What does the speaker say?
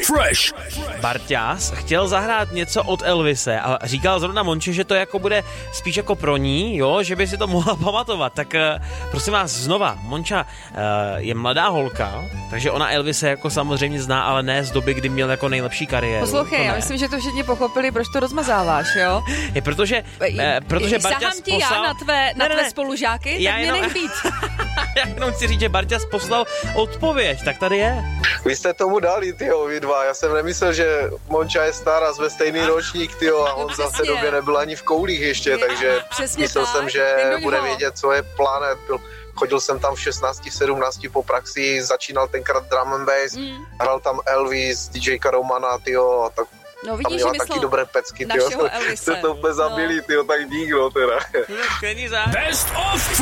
Fresh. Barťas chtěl zahrát něco od Elvise a říkal zrovna Monče, že to jako bude spíš jako pro ní, jo, že by si to mohla pamatovat. Tak prosím vás znova, Monča je mladá holka, takže ona Elvise jako samozřejmě zná, ale ne z doby, kdy měl jako nejlepší kariéru. Poslouchej, já myslím, že to všichni pochopili, proč to rozmazáváš, jo? Je protože Barťas sahám ti já na tvé spolužáky, tak mě nech být. Já jenom chci říct, že Barťas poslal odpověď, tak tady je. Vy jste tomu dali, tyjo, vy dva. Já jsem nemyslel, že Monča je stará, jsme stejný ročník, tyjo, a on za té době nebyl ani v koulích ještě, takže myslel jsem, že bude vědět, co je plán. Chodil jsem tam v 16, 17 po praxi, začínal tenkrát drum and bass, hrál tam Elvis, DJka Romana, tyjo, a tak. No vidíš, měla taky dobré pecky, tyjo. Jste to úplně zabili, tyjo, tak dík, no teda. Best of